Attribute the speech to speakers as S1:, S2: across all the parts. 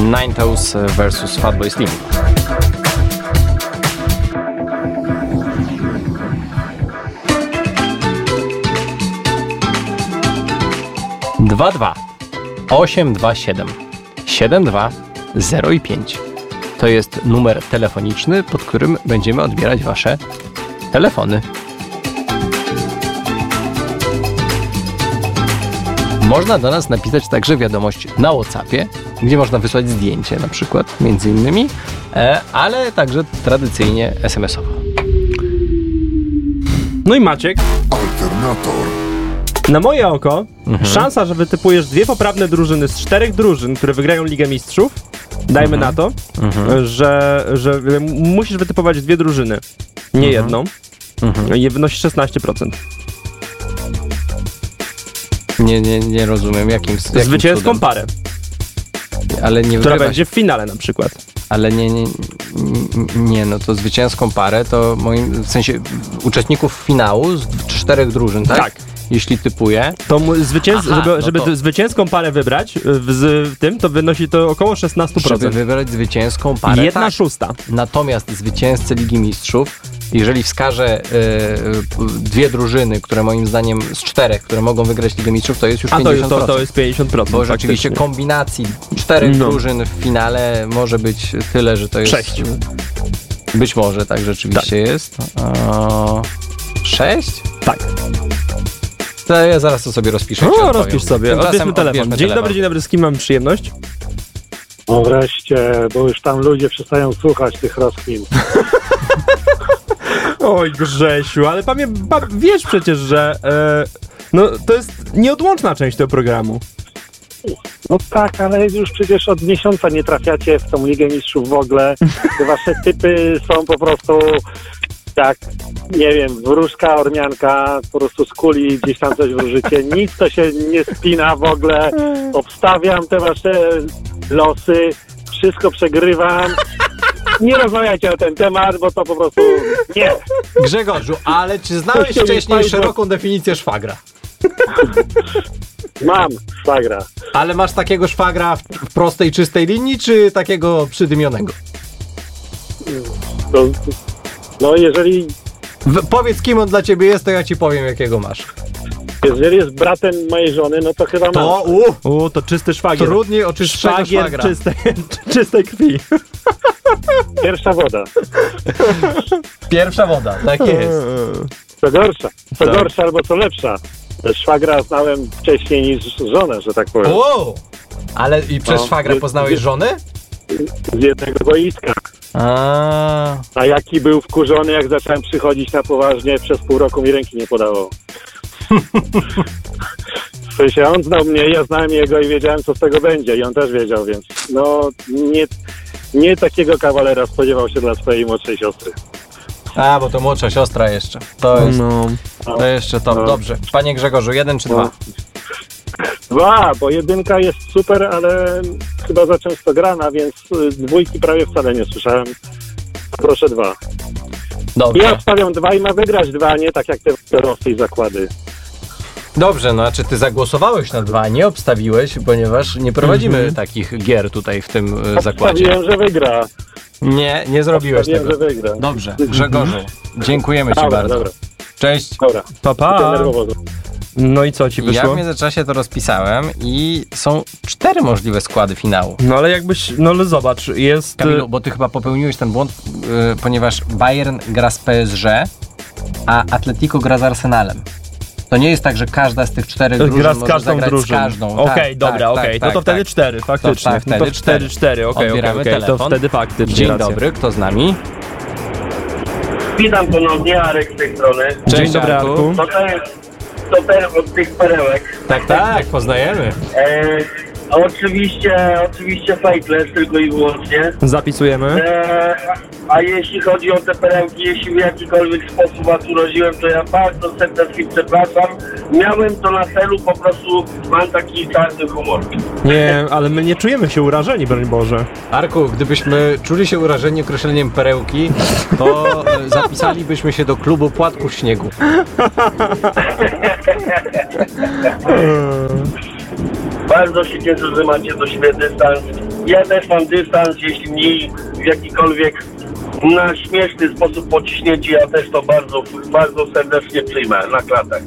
S1: Ninetales vs Fatboy Slim. Dwa, 827 72 0 i 5. To jest numer telefoniczny, pod którym będziemy odbierać wasze telefony. Można do nas napisać także wiadomość na WhatsAppie, gdzie można wysłać zdjęcie na przykład, między innymi, ale także tradycyjnie SMS-owo.
S2: No i Maciek.
S3: Alternator.
S2: Na moje oko, szansa, że wytypujesz 2 poprawne drużyny z 4 drużyn, które wygrają Ligę Mistrzów, dajmy na to, że musisz wytypować 2 drużyny, nie jedną, i wynosi 16%.
S1: Nie rozumiem, jakim
S2: Zwycięską
S1: cudem?
S2: Parę,
S1: Ale nie
S2: która będzie w finale na przykład.
S1: Ale nie, no to zwycięską parę to w sensie uczestników finału z 4 drużyn, tak? Tak. Jeśli typuję. To żeby
S2: zwycięską parę wybrać w tym, to wynosi to około 16%.
S1: Żeby wybrać zwycięską parę.
S2: 1/6.
S1: Natomiast zwycięzcy Ligi Mistrzów, jeżeli wskażę 2 drużyny, które moim zdaniem z 4, które mogą wygrać Ligę Mistrzów, to jest już 50%.
S2: To jest 50%.
S1: Bo rzeczywiście kombinacji 4 drużyn w finale może być tyle, że to jest...
S2: 6.
S1: Być może tak rzeczywiście jest. 6?
S2: Tak.
S1: To ja zaraz to sobie rozpiszę.
S2: No, rozpisz sobie. Odbierzmy telefon. Dzień dobry, z kim mam przyjemność?
S4: No wreszcie, bo już tam ludzie przestają słuchać tych rozkmin.
S2: Oj, Grzesiu, ale wiesz przecież, że to jest nieodłączna część tego programu.
S4: No tak, ale już przecież od miesiąca nie trafiacie w tą Ligę Mistrzów w ogóle. Te wasze typy są po prostu tak, nie wiem, wróżka, ormianka, po prostu z kuli gdzieś tam coś wróżycie. Nic to się nie spina w ogóle. Obstawiam te wasze losy, wszystko przegrywam. Nie rozmawiajcie o ten temat, bo to po prostu nie.
S1: Grzegorzu, ale czy znałeś wcześniej szeroką definicję szwagra?
S4: Mam szwagra.
S1: Ale masz takiego szwagra w prostej, czystej linii, czy takiego przydymionego?
S4: No jeżeli...
S1: Powiedz, kim on dla ciebie jest, to ja ci powiem, jakiego masz.
S4: Jeżeli jest bratem mojej żony, no to chyba mam.
S2: To czysty szwagier.
S1: Trudniej o czystego szwagra.
S2: Czystej krwi.
S4: Pierwsza woda.
S1: Pierwsza woda, tak jest.
S4: Co gorsza albo co lepsza. Szwagra znałem wcześniej niż żonę, że tak powiem.
S1: Ale i przez szwagra poznałeś żonę?
S4: Z jednego boiska. A jaki był wkurzony, jak zacząłem przychodzić na poważnie, przez pół roku mi ręki nie podało. W sensie on znał mnie, ja znałem jego i wiedziałem, co z tego będzie. I on też wiedział, więc nie takiego kawalera spodziewał się dla swojej młodszej siostry.
S1: Bo to młodsza siostra jeszcze. To jeszcze to. Dobrze. Panie Grzegorzu, 1 czy 2?
S4: 2, bo 1 jest super, ale chyba za często grana, więc 2 prawie wcale nie słyszałem. Proszę 2.
S1: Dobrze.
S4: Ja wstawiam 2 i ma wygrać 2, nie tak jak te rosy i zakłady.
S1: Dobrze, no a czy ty zagłosowałeś na 2, nie obstawiłeś, ponieważ nie prowadzimy takich gier tutaj w tym zakładzie.
S4: Obstawiłem, że wygra.
S1: Nie zrobiłeś tego.
S4: Że wygra.
S1: Dobrze, Grzegorzu, dziękujemy ci bardzo. Dobra. Cześć.
S4: Dobra.
S2: Pa. No i co ci wyszło?
S1: Ja w międzyczasie to rozpisałem i są 4 możliwe składy finału.
S2: No ale jakbyś, zobacz, jest...
S1: Kamilu, bo ty chyba popełniłeś ten błąd, ponieważ Bayern gra z PSG, a Atletico gra z Arsenalem. To nie jest tak, że każda z tych 4 drużyn
S2: gra z
S1: może
S2: każdą
S1: zagrać
S2: drużyną.
S1: z każdą.
S2: Okej, dobra. No to wtedy 4, faktycznie.
S1: To wtedy 4. Odbieramy telefon.
S2: To wtedy faktycznie.
S1: Dzień dobry, kto z nami?
S5: Witam ponownie, Arek z tej strony.
S1: Dzień dobry, Arku.
S5: To jest super od tych perełek.
S1: Tak, poznajemy.
S5: Oczywiście Faithless, tylko i wyłącznie.
S2: Zapisujemy.
S5: A jeśli chodzi o te perełki, jeśli w jakikolwiek sposób was uraziłem, to ja bardzo serdecznie przepraszam. Miałem to na celu, po prostu mam taki czarny humor.
S2: Nie, ale my nie czujemy się urażeni, broń Boże.
S1: Arku, gdybyśmy czuli się urażeni określeniem perełki, to zapisalibyśmy się do klubu płatków śniegu.
S5: Bardzo się cieszę, że macie do siebie dystans. Ja też mam dystans, jeśli mnie w jakikolwiek na śmieszny sposób pociśnięcie, ja też to bardzo, bardzo serdecznie przyjmę na klatę.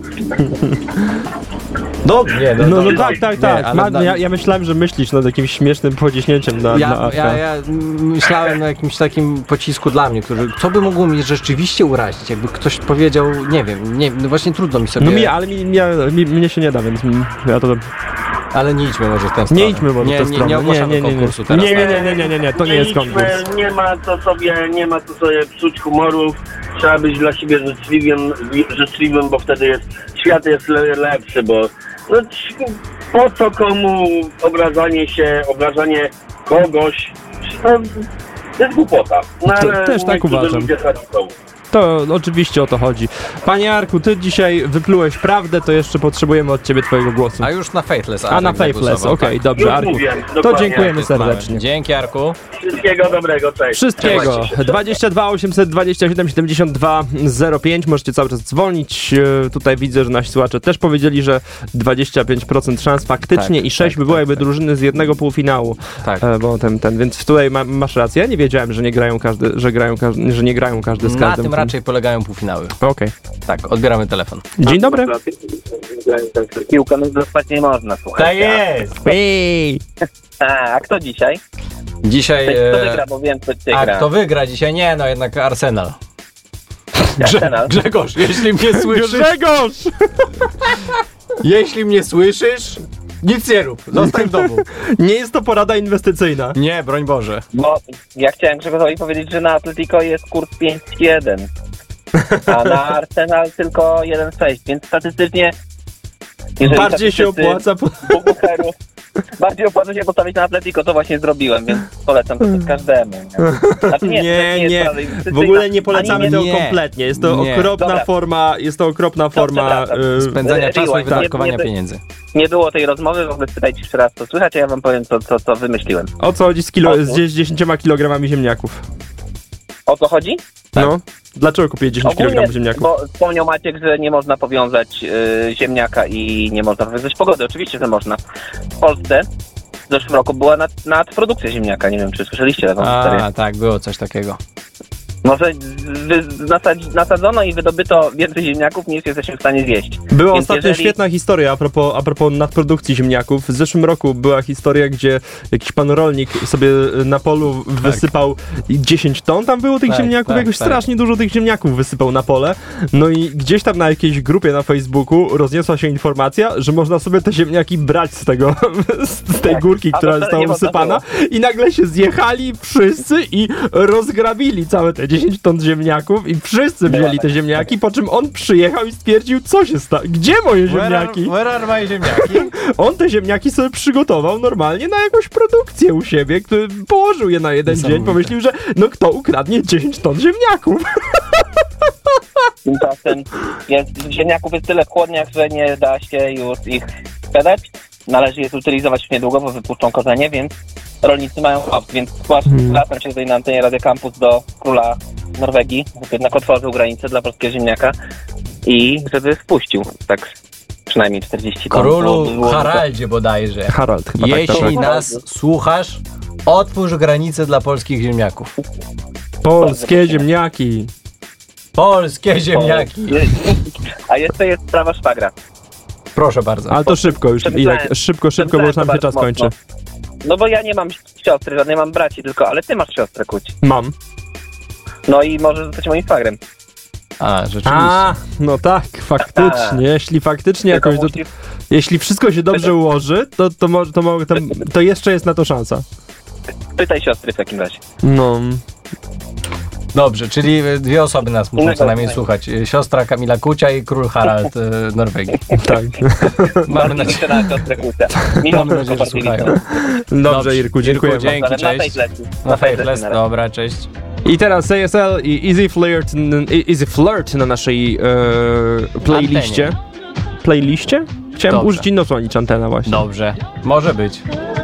S1: Dobrze,
S2: No tak.
S1: Nie, ale
S2: Ja myślałem, że myślisz nad jakimś śmiesznym pociśnięciem na
S1: ja myślałem o jakimś takim pocisku dla mnie, co by mogło mnie rzeczywiście urazić, jakby ktoś powiedział, nie wiem, no właśnie trudno mi sobie...
S2: mnie się nie da, więc ja to...
S1: Ale nie idźmy może w tę stronę.
S2: Nie idźmy może w tę stronę.
S1: Nie ogłaszamy konkursu teraz.
S2: Nie, to nie jest konkurs.
S5: Nie ma co sobie psuć humorów. Trzeba być dla siebie życzliwym, bo wtedy świat jest lepszy, bo no, po co komu obrażanie kogoś, to jest głupota. No, ale
S2: też tak uważam.
S5: ludzie są.
S2: To oczywiście o to chodzi. Panie Arku, ty dzisiaj wyplułeś prawdę, to jeszcze potrzebujemy od ciebie twojego głosu.
S1: A już na Faithless.
S2: A na Faithless, okej, dobrze,
S5: Już
S2: Arku.
S5: mówiłem,
S2: To
S5: dokładnie.
S2: dziękujemy serdecznie.
S1: Dzięki, Arku.
S5: Wszystkiego dobrego, cześć.
S2: Wszystkiego.
S5: Trzymajcie się.
S2: 22 827 72 05. Możecie cały czas dzwonić. Tutaj widzę, że nasi słuchacze też powiedzieli, że 25% szans faktycznie i 6 by było jakby drużyny z jednego półfinału.
S1: Tak.
S2: Bo więc tutaj masz rację. Ja nie wiedziałem, że nie grają każdy z
S1: Na
S2: każdym.
S1: tym raczej polegają półfinały.
S2: Okej.
S1: Tak, odbieramy telefon.
S2: Dzień dobry.
S3: Piłkę no dostać nie można, słuchaj.
S1: Tak jest!
S2: Ej!
S3: A kto dzisiaj?
S1: Dzisiaj...
S3: Kto wygra, bo wiem, kto dzisiaj gra.
S1: kto wygra dzisiaj? Nie, no jednak Arsenal.
S3: Arsenal?
S1: Grzegorz, jeśli mnie słyszysz...
S2: Grzegorz!
S1: Jeśli mnie słyszysz, nic nie rób. Zostań w domu.
S2: Nie jest to porada inwestycyjna.
S1: Nie, broń Boże.
S3: Bo ja chciałem Grzegorzowi powiedzieć, że na Atletico jest kurs 5-1, a na Arsenal tylko 1-6, więc statystycznie...
S2: Bardziej się opłaca...
S3: Bardziej opłaca się postawić na Atletico, to właśnie zrobiłem, więc polecam to każdemu. Znaczy
S2: Nie, w ogóle nie polecamy tego kompletnie. Jest to okropna forma,
S1: spędzania czasu i wydatkowania pieniędzy.
S3: Nie było tej rozmowy, w ogóle spytajcie jeszcze raz, co słychać, a ja wam powiem, co wymyśliłem.
S2: O co chodzi z 10 kg ziemniaków?
S3: O co chodzi?
S2: No, dlaczego kupię 10 kg ziemniaków?
S3: Bo wspomniał Maciek, że nie można powiązać ziemniaka i nie można powiązać pogody. Oczywiście, że można. W Polsce w zeszłym roku była nadprodukcja ziemniaka. Nie wiem, czy słyszeliście taką historię.
S1: Tak, było coś takiego.
S3: Może nasadzono i wydobyto więcej ziemniaków, niż jesteśmy w stanie zjeść.
S2: Była ostatnio świetna historia a propos nadprodukcji ziemniaków. W zeszłym roku była historia, gdzie jakiś pan rolnik sobie na polu wysypał 10 ton tam było tych ziemniaków, strasznie dużo tych ziemniaków wysypał na pole. No i gdzieś tam na jakiejś grupie na Facebooku rozniosła się informacja, że można sobie te ziemniaki brać z tej górki, która została usypana i nagle się zjechali wszyscy i rozgrabili całe te 10 ton ziemniaków i wszyscy wzięli te ziemniaki, po czym on przyjechał i stwierdził, co się stało, gdzie moje ziemniaki?
S1: Where are my ziemniaki?
S2: On te ziemniaki sobie przygotował normalnie na jakąś produkcję u siebie, który położył je na jeden dzień, pomyślił, że kto ukradnie 10 ton ziemniaków?
S3: Tymczasem ziemniaków jest tyle w chłodniach, że nie da się już ich sprzedać. Należy je zutylizować już niedługo, bo wypuszczą korzenie, więc rolnicy mają hop, więc zwracam się tutaj na antenie Radio Campus do króla Norwegii, żeby jednak otworzył granicę dla polskiego ziemniaka i żeby wpuścił tak przynajmniej 40 ton.
S1: Królu Haraldzie bodajże.
S2: Harald chyba
S1: jeśli nas słuchasz, otwórz granicę dla polskich ziemniaków.
S2: Polskie ziemniaki.
S1: Polskie ziemniaki.
S3: A jeszcze jest sprawa szwagra.
S1: Proszę bardzo.
S2: Ale to szybko już, szybko, bo już nam się czas kończy.
S3: No bo ja nie mam siostry, żadnej mam braci tylko, ale ty masz siostrę, Kuć.
S2: Mam.
S3: No i możesz zostać moim szwagrem.
S1: Rzeczywiście.
S2: No tak, faktycznie. Jeśli faktycznie jakoś... Jeśli wszystko się dobrze ułoży, to jeszcze jest na to szansa.
S3: Pytaj siostry w takim razie.
S2: No...
S1: Dobrze, czyli 2 osoby nas muszą co najmniej słuchać. Siostra Kamila Kucia i król Harald Norwegii.
S2: Tak.
S1: Mamy nadzieję, że słuchają.
S2: Dobrze, Irku, dziękuję.
S1: Dzięki, cześć. Na Faithless, dobra, cześć.
S2: I teraz ASL i Easy Flirt na naszej playliście. Playliście? Chciałem użyć inną antena właśnie.
S1: Dobrze, może być.